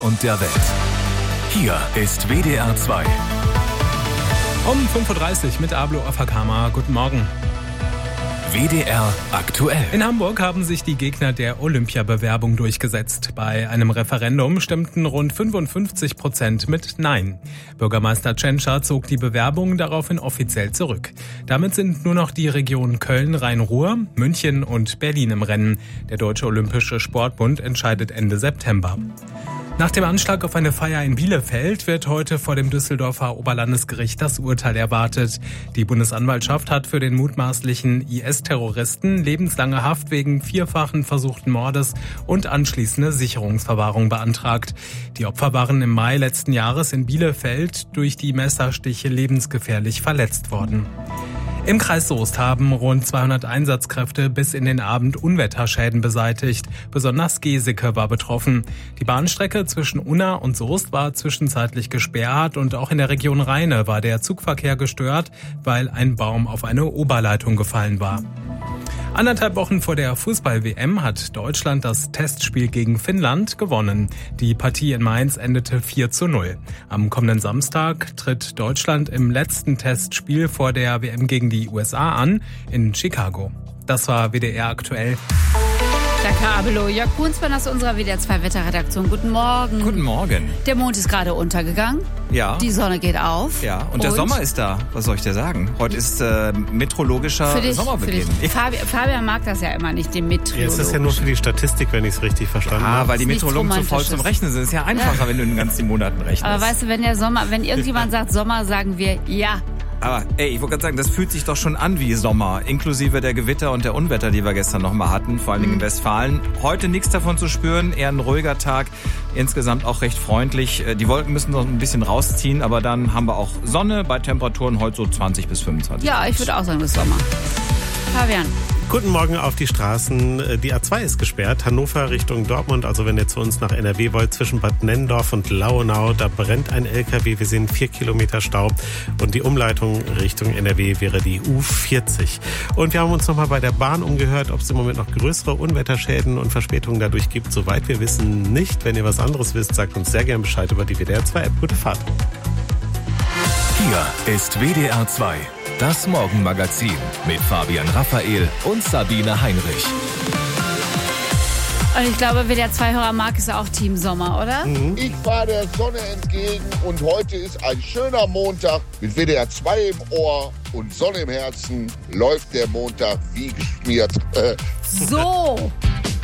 und der Welt. Hier ist WDR 2. Um 5.30 Uhr mit Ablo Afakama. Guten Morgen. WDR aktuell. In Hamburg haben sich die Gegner der Olympiabewerbung durchgesetzt. Bei einem Referendum stimmten rund 55% mit Nein. Bürgermeister Tschentscher zog die Bewerbung daraufhin offiziell zurück. Damit sind nur noch die Regionen Köln, Rhein-Ruhr, München und Berlin im Rennen. Der Deutsche Olympische Sportbund entscheidet Ende September. Nach dem Anschlag auf eine Feier in Bielefeld wird heute vor dem Düsseldorfer Oberlandesgericht das Urteil erwartet. Die Bundesanwaltschaft hat für den mutmaßlichen IS-Terroristen lebenslange Haft wegen vierfachen versuchten Mordes und anschließende Sicherungsverwahrung beantragt. Die Opfer waren im Mai letzten Jahres in Bielefeld durch die Messerstiche lebensgefährlich verletzt worden. Im Kreis Soest haben rund 200 Einsatzkräfte bis in den Abend Unwetterschäden beseitigt. Besonders Geseke war betroffen. Die Bahnstrecke zwischen Unna und Soest war zwischenzeitlich gesperrt und auch in der Region Rheine war der Zugverkehr gestört, weil ein Baum auf eine Oberleitung gefallen war. 1,5 Wochen vor der Fußball-WM hat Deutschland das Testspiel gegen Finnland gewonnen. Die Partie in Mainz endete 4:0. Am kommenden Samstag tritt Deutschland im letzten Testspiel vor der WM gegen die USA an, in Chicago. Das war WDR aktuell. Danke, Abelo. Jörg Brunsmann aus unserer WDR 2 Wetterredaktion. Guten Morgen. Guten Morgen. Der Mond ist gerade untergegangen. Ja. Die Sonne geht auf. Ja, und der Sommer ist da. Was soll ich dir sagen? Heute ist meteorologischer Sommerbeginn. Fabian mag das ja immer nicht, den Meteorologen. Jetzt ist das ja nur für die Statistik, wenn ich es richtig verstanden habe. Ah, weil die Meteorologen zu faul zum Rechnen sind. Ist ja einfacher, wenn du in den ganzen Monaten rechnest. Aber weißt du, wenn irgendjemand sagt Sommer, sagen wir ja. Aber ich wollte gerade sagen, das fühlt sich doch schon an wie Sommer, inklusive der Gewitter und der Unwetter, die wir gestern noch mal hatten, vor allen Dingen in Westfalen. Heute nichts davon zu spüren, eher ein ruhiger Tag, insgesamt auch recht freundlich. Die Wolken müssen noch ein bisschen rausziehen, aber dann haben wir auch Sonne bei Temperaturen heute so 20 bis 25 Grad. Ja, ich würde auch sagen, das ist Sommer. Fabian. Guten Morgen auf die Straßen. Die A2 ist gesperrt, Hannover Richtung Dortmund. Also wenn ihr zu uns nach NRW wollt, zwischen Bad Nennendorf und Lauenau, da brennt ein LKW. Wir sehen 4 Kilometer Stau. Und die Umleitung Richtung NRW wäre die U40. Und wir haben uns nochmal bei der Bahn umgehört, ob es im Moment noch größere Unwetterschäden und Verspätungen dadurch gibt. Soweit wir wissen, nicht. Wenn ihr was anderes wisst, sagt uns sehr gerne Bescheid über die WDR 2 App. Gute Fahrt. Hier ist WDR 2. Das Morgenmagazin mit Fabian Raphael und Sabine Heinrich. Und ich glaube, WDR 2-Hörer Marc ist ja auch Team Sommer, oder? Ich fahre der Sonne entgegen und heute ist ein schöner Montag mit WDR 2 im Ohr und Sonne im Herzen. Läuft der Montag wie geschmiert. So.